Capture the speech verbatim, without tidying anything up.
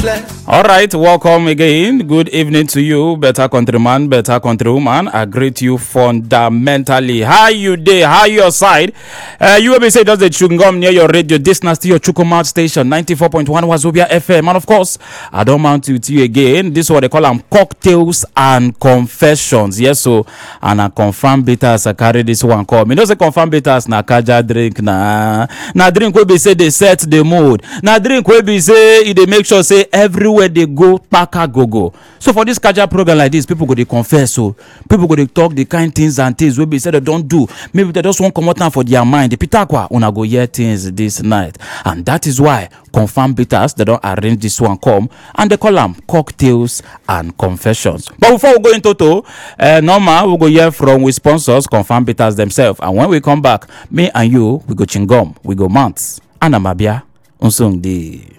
All right, welcome again. Good evening to you, better countryman, better countrywoman. I greet you fundamentally. How you day? How your side? Uh, you will be saying, does the chewing near your radio? This now still your Chukwumart station, ninety-four point one Wazobia F M. And of course, I don't mind to you again. This is what they call them cocktails and confessions. Yes, so and I confirm bitters. I carry this one call. Me no say confirm bitters na kaja drink na na drink will be say they set the mood. Na drink will be say they make sure say everywhere they go paka go go. So for this kaja program like this, people go they confess. So people go they talk the kind things and things will be said they don't do. Maybe they just won't come out now for their mind. The pitakwa una go hear things this night, and that is why confirm bitters they don't arrange this one come and they call them cocktails and confessions. But before we go into to uh, normal, we go hear from we sponsors confirm bitters themselves, and when we come back, me and you we go chingom, we go months, and Amabia unsung di.